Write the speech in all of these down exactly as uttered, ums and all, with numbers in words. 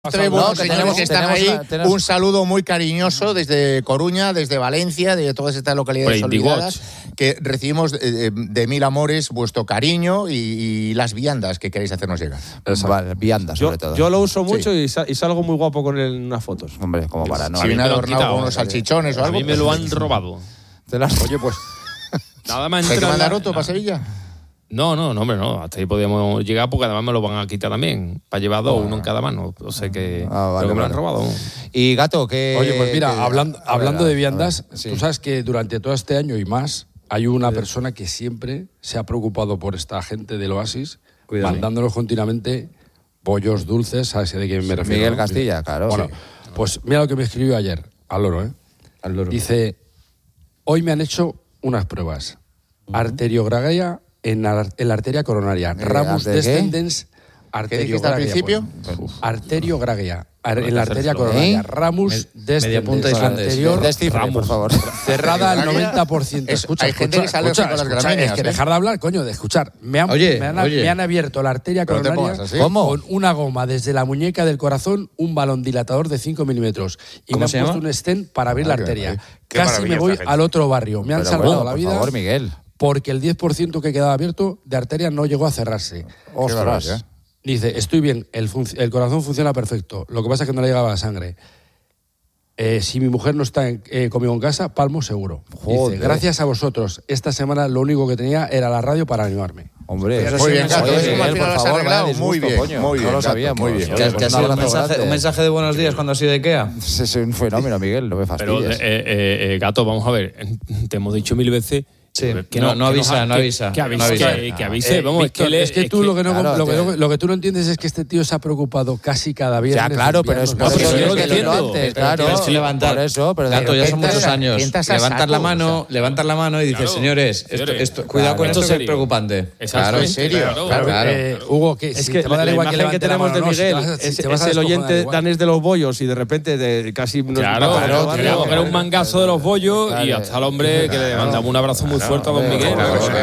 Tres buenos no, señores que están ahí. La, tenemos... Un saludo muy cariñoso desde Coruña, desde Valencia, de todas estas localidades olvidadas, que recibimos de, de mil amores vuestro cariño y, y las viandas que queréis hacernos llegar. Vale, viandas, sobre yo, todo. Yo lo uso mucho sí. y, sal, y salgo muy guapo con él en unas fotos. Hombre, como para no. Si viene adornado con unos salchichones o algo. A mí me lo han robado. ¿Te las... Oye, pues. Nada más ¿Te entrar. mandar otro para Sevilla? No, no, no, hombre, no. Hasta ahí podíamos llegar porque además me lo van a quitar también. Para llevar dos, oh, uno en cada mano. O sea que, ah, vale, que me lo han vale. robado. Y Gato, ¿qué...? Oye, pues mira, qué... hablando, ver, hablando de viandas, ver, sí. tú sabes que durante todo este año y más hay una persona que siempre se ha preocupado por esta gente del Oasis, Cuidado. mandándonos continuamente pollos dulces, ¿sabes de quién me refiero? Miguel Castilla, claro. Bueno, sí. Pues mira lo que me escribió ayer, al loro, ¿eh? Al loro. Dice, hoy me han hecho unas pruebas. Uh-huh. Arteriogragia en la, en la arteria coronaria. Eh, Ramus descendens arteriogragia. ¿Al principio? Pues, arteriogragia. Ar, en la arteria coronaria. ¿Eh? Ramus descendens anterior. Descifre, por favor. Cerrada al noventa por ciento. Es, escucha, hay escucha, gente que sale escucha, con las escucha, gramíneas. Es que ¿eh? dejar de hablar, coño, de escuchar. Me han, oye, me han, oye. Me han abierto la arteria coronaria ¿Cómo? con una goma desde la muñeca del corazón, un balón dilatador de cinco milímetros. Y me han puesto un stent para abrir ah, la arteria. Qué Casi me voy al otro barrio. Me han Pero salvado bueno, la vida. Por favor, Miguel. Porque el diez por ciento que quedaba abierto de arteria no llegó a cerrarse. Ostras, ¿eh? Dice, estoy bien, el, el corazón funciona perfecto, lo que pasa es que no le llegaba la sangre. Eh, si mi mujer no está en, eh, conmigo en casa, palmo seguro. Dice, gracias a vosotros, esta semana lo único que tenía era la radio para animarme. Hombre, eso muy bien, Gato. Oye, Miguel, por favor, vaya muy bien, coño, muy bien, no lo sabíamos. Muy bien. ¿Que, que ha sido un mensaje, un mensaje de buenos días cuando has ido de Ikea? Es un fenómeno, Miguel, no me fastidies. Pero, eh, eh, eh, Gato, vamos a ver, te hemos dicho mil veces... Sí, que no, no, no avisa, que no avisa. Que avise, no avisa. Que, que avise. Eh, vamos, Víctor, es que, es que tú es que, lo, que no, claro, lo, que, lo que tú no entiendes es que este tío se ha preocupado casi cada viernes. Ya, claro, pero es por eso que lo antes, claro. Tienes que levantar. Por eso, pero Gato, ya son muchos años. Levantar la mano, levantar la mano y dices, claro, señores, esto, esto, cuidado con esto, es preocupante. Claro, en serio. Claro, claro. Eh, Hugo, que es si que te va a dar igual que la imagen que tenemos de Miguel es el oyente danés de los bollos y de repente casi claro, claro, era un mangazo de los bollos y hasta el hombre que le mandamos un abrazo muy fuerte a don Miguel.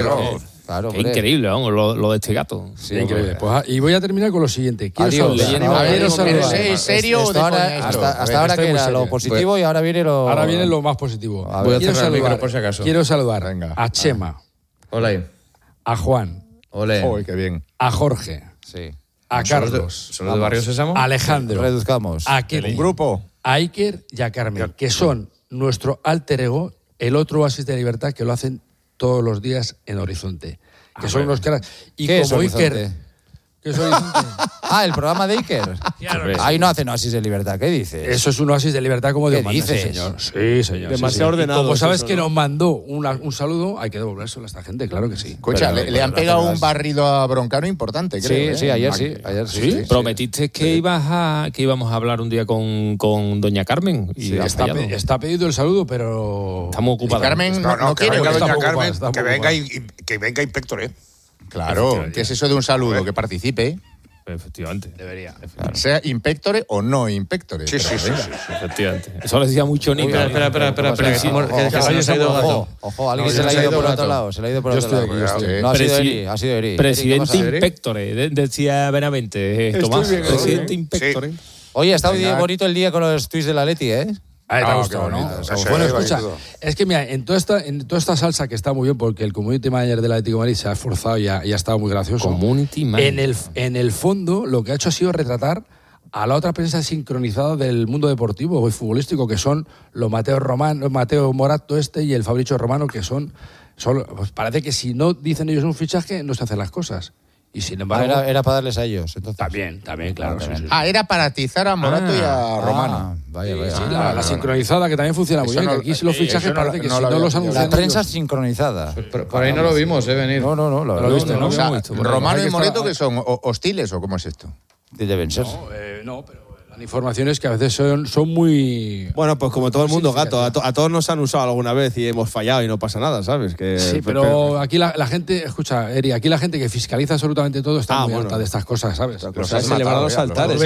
Claro, qué increíble, ¿no? lo, lo de este gato. Sí, increíble. Pues, y voy a terminar con lo siguiente. Quiero Adiós. saludar. ¿Es serio o de hasta, hasta, hasta ahora que era lo positivo pues, y ahora viene lo... Ahora viene lo más positivo. A voy a cerrar saludar, el micro por si acaso. Quiero saludar Venga. a Chema. Olé. A Juan. Olé. Oh, qué bien. A Jorge. Sí. A Carlos. ¿Son los de Barrio Sésamo? A Alejandro. Reduzcamos. A Kelly. Un grupo. A Iker y a Carmen, que son nuestro alter ego, el otro oasis de libertad que lo hacen todos los días en Horizonte. Que ah, son bueno. unos caras. Y ¿Qué como es Iker. ¿Qué es Horizonte? Ah, el programa de Iker. Claro, ahí no hacen oasis de libertad, ¿qué dices? Eso es un oasis de libertad como Dios manda, dices? Sí, señor. Sí, señor. Demasiado sí, sí. ordenado. Y como sabes eso, que ¿no? nos mandó una, un saludo, hay que devolvérselo a esta gente, claro que sí. Escucha, le, le han pegado un barrido a Broncano importante, creo. Sí, sí, ¿eh? ayer sí. Ayer sí. ¿Sí? sí. Prometiste que ibas a que íbamos a hablar un día con, con doña Carmen. Y sí, está, pe, está pedido el saludo, pero. Estamos ocupados. Carmen no, no, no que quiere. venga doña Carmen, Carmen, que venga, y, que venga Inspector, ¿eh? Claro, ¿qué es eso de un saludo? Que participe. Efectivamente. Debería. Claro. Sea inspectore o no inspectore. Sí, sí, sí, sí, sí. Efectivamente. Eso lo decía mucho Nico. Espera, espera, espera, espera. Que se ha ido Gato. Ojo, alguien se le ha ido por otro lado. Se le ha ido por otro lado. No, ha sido Eri, ha sido Eri. Presidente Inspectore, decía Benavente. Tomás, presidente Inspectore. Oye, ha estado bonito el día con los tweets de la Leti, ¿eh? Ah, te ha gustado, ¿no? Bueno, escucha, es que mira, en toda, esta, en toda esta salsa que está muy bien, porque el community manager del Atlético de Madrid se ha esforzado y ha, y ha estado muy gracioso. Community manager. En el, en el fondo, lo que ha hecho ha sido retratar a la otra prensa sincronizada del mundo deportivo y futbolístico, que son los Mateo Romano, Mateo Morato este y el Fabricio Romano, que son, son pues parece que si no dicen ellos un fichaje, no se hacen las cosas. Y sin embargo, ah, era, era para darles a ellos, entonces. También, también, claro. Ah, sí, sí. ah era para atizar a Morato ah, y a Romano. Ah, vaya, vaya. Sí, la, la sincronizada, que también funciona muy bien. No, que aquí los fichajes parece no, que no si no los anuncian. La prensa sincronizada. Por, por ahí no lo vimos, ¿eh? Venir. No, no, no. Lo, lo, lo viste, no, ¿no? O sea, visto, Romano y Morato, que son hostiles o cómo es esto? Deben ser. No, eh, no pero. Informaciones que a veces son, son muy... Bueno, pues como todo el mundo, Gato, a, to, a todos nos han usado alguna vez y hemos fallado y no pasa nada, ¿sabes? Que, sí, pero, pero aquí la, la gente, escucha, Eri, aquí la gente que fiscaliza absolutamente todo está ah, muy bueno. alta de estas cosas, ¿sabes? Pero se han elevado los altares.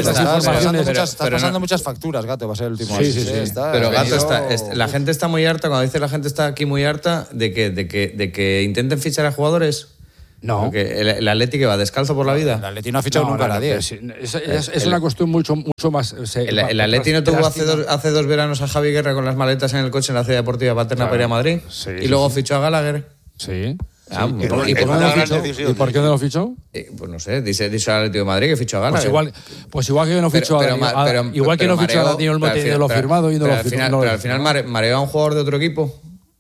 Está pasando muchas facturas, Gato, va a ser el último. Sí, sí, sí. Pero Gato, está, la gente está muy harta, cuando dice la gente está aquí muy harta, de que, de que, de que intenten fichar a jugadores... No. Porque el, el Atleti que va descalzo por la vida. El Atleti no ha fichado no, nunca a nadie. Es, es, es, es una cuestión mucho, mucho más... Se, el el Atleti no tuvo hace dos, hace dos veranos a Javi Guerra con las maletas en el coche en la ciudad deportiva Paterna claro. para ir a Madrid. Sí, y sí, luego sí. fichó a Gallagher. Sí. Ah, sí. ¿Y, por, ¿Y, por no ¿Y por qué no lo fichó? Eh, pues no sé, dice, dice el Atlético de Madrid que fichó a Gallagher. Pues igual, pues igual que no fichó pero, a Daniel, pero, pero, igual que no fichó a Daniel Olmo teniendo lo firmado y no lo firmó. Pero al final mareó a un jugador de otro equipo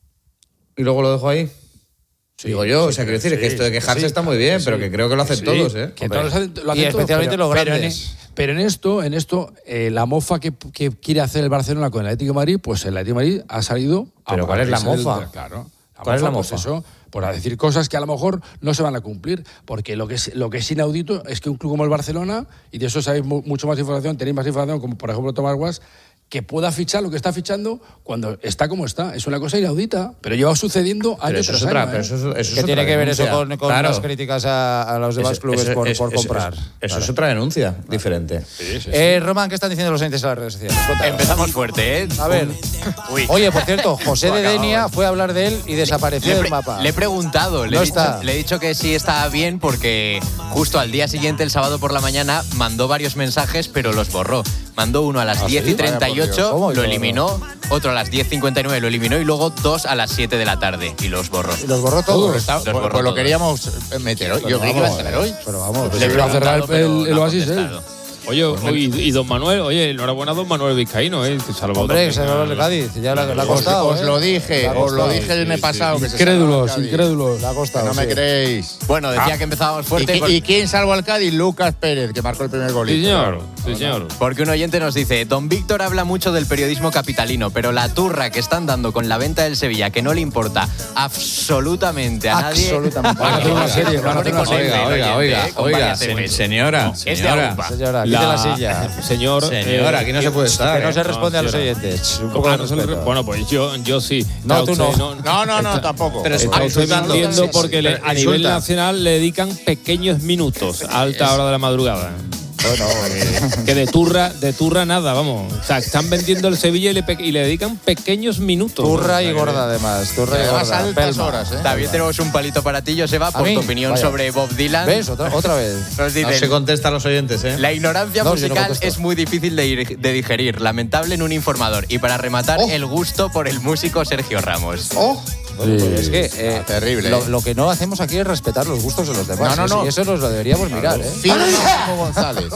y luego lo dejó ahí. Sí, Digo yo, sí, o sea, quiero decir, sí, que esto de quejarse sí, está muy bien, sí, pero que creo que lo hacen sí, todos, ¿eh? Que todos lo hacen, lo hacen y especialmente todos, pero, los grandes. Pero en, pero en esto, en esto eh, la mofa que, que quiere hacer el Barcelona con el Atlético de Madrid, pues el Atlético de Madrid ha salido... ¿Pero cuál es la mofa? Del, claro. La ¿Cuál mofa, es la mofa? Pues eso, por decir cosas que a lo mejor no se van a cumplir, porque lo que es, lo que es inaudito es que un club como el Barcelona, y de eso sabéis mucho más información, tenéis más información, como por ejemplo Tomás Guas, que pueda fichar lo que está fichando cuando está como está. Es una cosa inaudita, pero lleva sucediendo años tras años. Pero eso, eso, eso ¿Qué tiene que ver eso con, con claro. las críticas a, a los demás eso, clubes eso, por, eso, por comprar? Eso, eso, eso vale. es otra denuncia vale. diferente. Sí, sí, sí. Eh, Román, ¿qué están diciendo los oyentes en las redes sociales? Cuéntanos. Empezamos fuerte, ¿eh? A ver. Uy. Oye, por cierto, José de Denia fue a hablar de él y desapareció del mapa. Le he preguntado, le, no he está. dicho, le he dicho que sí estaba bien porque justo al día siguiente, el sábado por la mañana, mandó varios mensajes, pero los borró. Mandó uno a las ¿Ah, diez y treinta y ocho, lo eliminó, otro a las diez y cincuenta y nueve lo eliminó y luego dos a las siete de la tarde y los borró. ¿Y los borró todos? Está, los borró pues todos. lo queríamos meter hoy. Yo creí que iba a estar hoy. Pero vamos, pues le iba a cerrar el, el, el oasis él. Oye, oye, y don Manuel, oye, enhorabuena a don Manuel Vizcaíno, ¿eh? Que salvó Hombre, que se salvó el Cádiz, ya le ha costado. Os, os lo dije, os lo dije el mes sí, pasado. Sí, incrédulos, incrédulos. Le ha costado. No me sí. creéis. Bueno, decía ah. que empezábamos fuerte. ¿Y, por... ¿Y quién salvó al Cádiz? Lucas Pérez, que marcó el primer gol. Sí, señor. Sí, señor. Porque un oyente nos dice: don Víctor habla mucho del periodismo capitalino, pero la turra que están dando con la venta del Sevilla, que no le importa absolutamente a nadie. Absolutamente. Van a hacer una serie, van a hacer una serie. Oiga, oiga, oiga, señora, señora. Señora, quite la silla. Señor, Señora, aquí no se puede estar. Que no ¿eh? se responde no, a los oyentes. Un poco ah, de respeto. Bueno, pues yo, yo sí. No, tú no. No, no, no, no tampoco. Pero está usted mintiendo porque le, a nivel nacional le dedican pequeños minutos a alta hora de la madrugada. Bueno, eh, que de turra, de turra nada, vamos. O sea, están vendiendo el Sevilla y le, y le dedican pequeños minutos. Turra y gorda, además. Turra y, y gorda. Altas horas, ¿eh? También tenemos un palito para ti, Joseba, por tu opinión Vaya. sobre Bob Dylan. ¿Ves? Otra, otra vez. Nos dicen, no se contesta a los oyentes, ¿eh? La ignorancia no, musical no es muy difícil de, de digerir, lamentable en un informador. Y para rematar, oh. el gusto por el músico Sergio Ramos. ¡Oh! Bueno, pues es que eh, ah, terrible. Lo, lo que no hacemos aquí es respetar los gustos de los demás. No, no, no. Y eso nos lo deberíamos mirar, ¿eh? Firma González.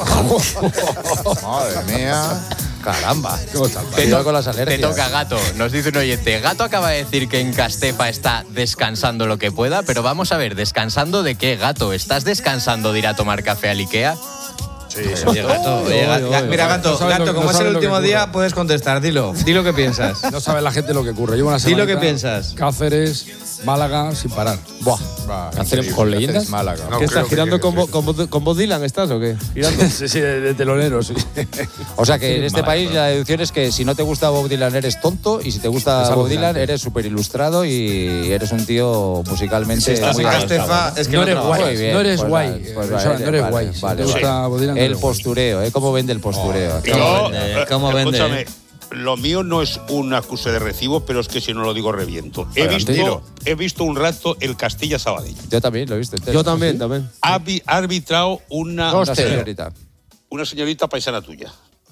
Madre mía. Caramba. Te, to con las alergias. Te toca Gato. Nos dice un oyente. Gato acaba de decir que en Castefa está descansando lo que pueda, pero vamos a ver, ¿descansando de qué, Gato? ¿Estás descansando de ir a tomar café al Ikea? Sí, oye, Gato, oye, Gato, Gato. Mira, Gato, no Gato que, como no es el último día, puedes contestar. Dilo, dilo que piensas. No sabe la gente lo que ocurre. Llevo una semana. Dilo que piensas. Cáceres, Málaga, sin parar. Buah. Va, ¿Cáceres con leyendas? Málaga. No, ¿Qué estás girando con, con, con Bob Dylan? ¿Estás o qué? Girando. Sí, sí, de, de telonero, sí. O sea que en este Málaga, país la deducción es que si no te gusta Bob Dylan eres tonto y si te gusta es Bob Dylan eres súper ilustrado y eres un tío musicalmente. Si estás muy en Castefa, es que no, no eres guay. Bien, no eres pues guay. Vale, pues o sea, vale, no eres vale, guay. Vale, si te vale. gusta Bob Dylan, el postureo, ¿eh? ¿Cómo vende el postureo? Oh, ¿Cómo yo, vende? ¿Cómo vende? Escúchame, lo mío no es un acuse de recibo, pero es que si no lo digo reviento. He Adelante. visto, he visto un rato el Castilla Sabadell. Yo también lo he visto entero. Yo también, ¿Sí? también. Ha arbitrado una, una señorita. Una señorita paisana tuya.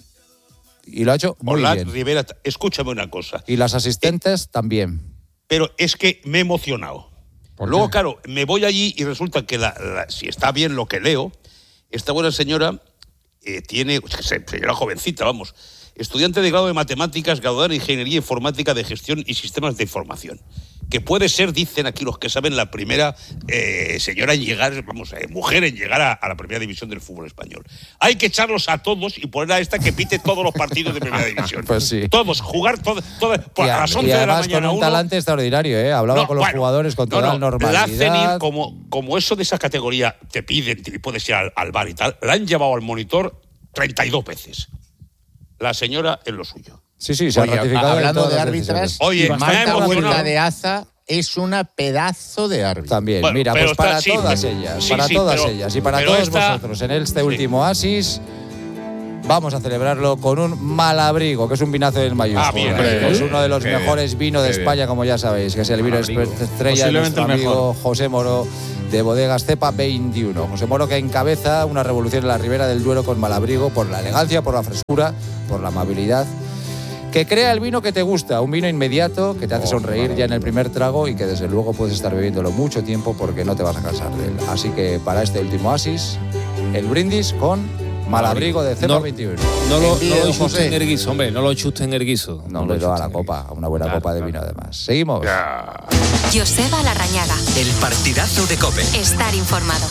Y lo ha hecho muy Orlán bien. Rivera, escúchame una cosa. Y las asistentes eh, también. Pero es que me he emocionado. Luego, claro, me voy allí y resulta que la, la, si está bien lo que leo, esta buena señora eh, tiene, señora jovencita, vamos, estudiante de grado de matemáticas, graduada en ingeniería informática de gestión y sistemas de información. Que puede ser, dicen aquí los que saben, la primera eh, señora en llegar, vamos, eh, mujer en llegar a, a la primera división del fútbol español. Hay que echarlos a todos y poner a esta que pite todos los partidos de primera división. Pues sí. Todos, jugar todo, todo pues a, a las once y de la mañana. Y además con un uno, talante extraordinario, ¿eh? Hablaba no, con los bueno, jugadores con toda no, no, normalidad. La CENIR, como, como eso de esa categoría te piden, y puedes ir al, al bar y tal, la han llevado al monitor treinta y dos veces. La señora en lo suyo. Sí, sí, se Oye, ha ratificado. Hablando de árbitras, Oye, Marta Vuelta de Aza es una pedazo de árbitro. También, bueno, mira, pues para está, todas sí, ellas, sí, para sí, todas pero, ellas y para todos esta, vosotros, en este sí. último Asis, vamos a celebrarlo con un Malabrigo, que es un vinazo del mayúscula. Ah, bien, ¿eh? Es uno de los mejores vinos de España, como ya sabéis, que es el vino Estrella de nuestro amigo José Moro, de Bodegas Cepa veintiuno. José Moro, que encabeza una revolución en la Ribera del Duero con Malabrigo por la elegancia, por la frescura, por la amabilidad, que crea el vino que te gusta, un vino inmediato que te hace sonreír ya en el primer trago y que desde luego puedes estar bebiéndolo mucho tiempo porque no te vas a cansar de él. Así que para este último oasis, el brindis con Malabrigo de Cepa veintiuno. No, no, no lo chusten en el guiso, hombre, no lo chusten en el guiso. No, no, no a la copa, a una buena claro, copa de vino además. Seguimos. Yeah. Joseba Larrañaga. El partidazo de COPE. Estar informado.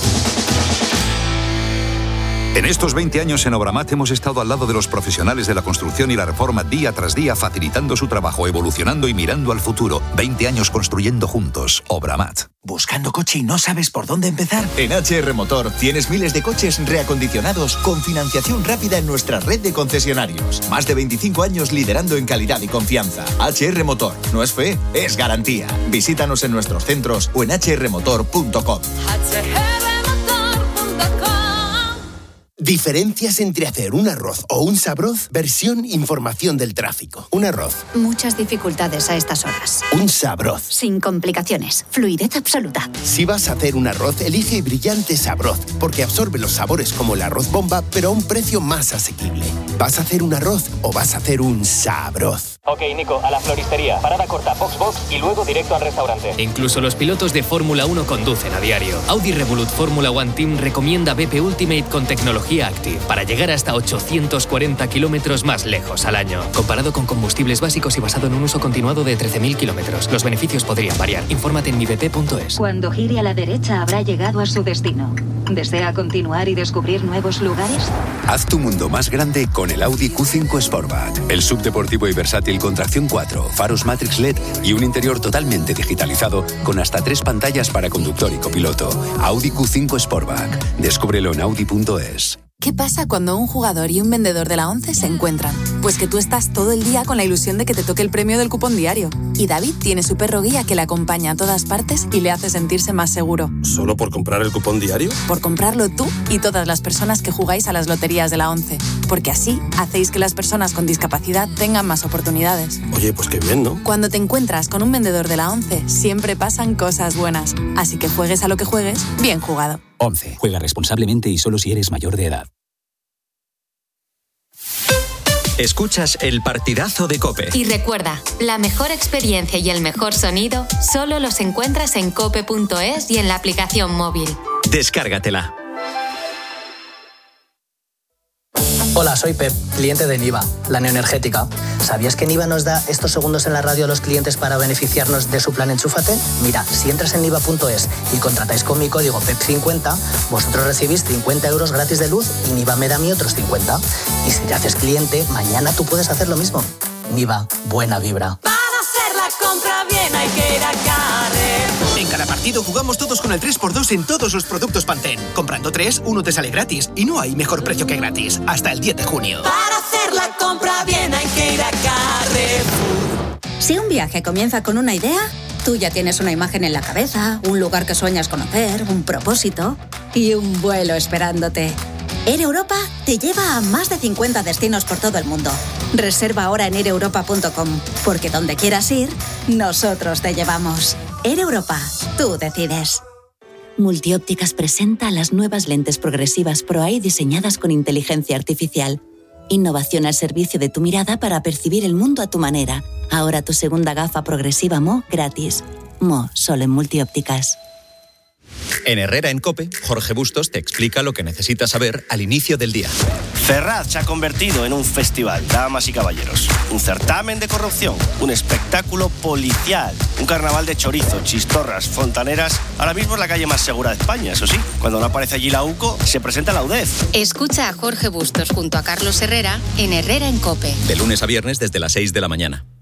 En estos veinte años en Obramat hemos estado al lado de los profesionales de la construcción y la reforma día tras día, facilitando su trabajo, evolucionando y mirando al futuro. veinte años construyendo juntos. Obramat. ¿Buscando coche y no sabes por dónde empezar? En H R Motor tienes miles de coches reacondicionados con financiación rápida en nuestra red de concesionarios. Más de veinticinco años liderando en calidad y confianza. H R Motor. No es fe, es garantía. Visítanos en nuestros centros o en h r motor punto com. Diferencias entre hacer un arroz o un sabroz, versión información del tráfico. Un arroz. Muchas dificultades a estas horas. Un sabroz. Sin complicaciones. Fluidez absoluta. Si vas a hacer un arroz, elige Brillante Sabroz, porque absorbe los sabores como el arroz bomba, pero a un precio más asequible. ¿Vas a hacer un arroz o vas a hacer un sabroz? Ok, Nico, a la floristería. Parada corta, Foxbox y luego directo al restaurante. Incluso los pilotos de Fórmula uno conducen a diario. Audi Revolut Fórmula One Team recomienda B P Ultimate con tecnología Active para llegar hasta ochocientos cuarenta kilómetros más lejos al año. Comparado con combustibles básicos y basado en un uso continuado de trece mil kilómetros. Los beneficios podrían variar. Infórmate en mi b p punto es. Cuando gire a la derecha habrá llegado a su destino. ¿Desea continuar y descubrir nuevos lugares? Haz tu mundo más grande con el Audi Q cinco Sportback. El subdeportivo y versátil con tracción cuatro, faros Matrix L E D y un interior totalmente digitalizado con hasta tres pantallas para conductor y copiloto. Audi Q cinco Sportback. Descúbrelo en audi punto es. ¿Qué pasa cuando un jugador y un vendedor de la ONCE se encuentran? Pues que tú estás todo el día con la ilusión de que te toque el premio del cupón diario. Y David tiene su perro guía que le acompaña a todas partes y le hace sentirse más seguro. ¿Solo por comprar el cupón diario? Por comprarlo tú y todas las personas que jugáis a las loterías de la ONCE. Porque así hacéis que las personas con discapacidad tengan más oportunidades. Oye, pues qué bien, ¿no? Cuando te encuentras con un vendedor de la ONCE, siempre pasan cosas buenas. Así que juegues a lo que juegues, bien jugado. ONCE. Juega responsablemente y solo si eres mayor de edad. Escuchas el partidazo de COPE. Y recuerda, la mejor experiencia y el mejor sonido solo los encuentras en cope punto es y en la aplicación móvil. Descárgatela. Hola, soy Pep, cliente de Niva, la neoenergética. ¿Sabías que Niva nos da estos segundos en la radio a los clientes para beneficiarnos de su plan Enchúfate? Mira, si entras en niva punto es y contratáis con mi código P E P cincuenta, vosotros recibís cincuenta euros gratis de luz y Niva me da a mí otros cincuenta. Y si te haces cliente, mañana tú puedes hacer lo mismo. Niva, buena vibra. Para hacer la compra bien hay que ir a Carrefour. En cada partido jugamos todos con el tres por dos en todos los productos Pantene. Comprando tres, uno te sale gratis. Y no hay mejor precio que gratis. Hasta el diez de junio. Para hacer la compra bien hay que ir a Carrefour. Si un viaje comienza con una idea, tú ya tienes una imagen en la cabeza, un lugar que sueñas conocer, un propósito y un vuelo esperándote. Air Europa te lleva a más de cincuenta destinos por todo el mundo. Reserva ahora en air europa punto com, porque donde quieras ir, nosotros te llevamos. Air Europa, tú decides. Multiópticas presenta las nuevas lentes progresivas Pro Eye diseñadas con inteligencia artificial. Innovación al servicio de tu mirada para percibir el mundo a tu manera. Ahora tu segunda gafa progresiva M O gratis. M O solo en Multiópticas. En Herrera en COPE, Jorge Bustos te explica lo que necesitas saber al inicio del día. Ferraz se ha convertido en un festival, damas y caballeros. Un certamen de corrupción, un espectáculo policial, un carnaval de chorizo, chistorras, fontaneras. Ahora mismo es la calle más segura de España, eso sí. Cuando no aparece allí la UCO, se presenta la U D E F. Escucha a Jorge Bustos junto a Carlos Herrera en Herrera en COPE. De lunes a viernes desde las seis de la mañana.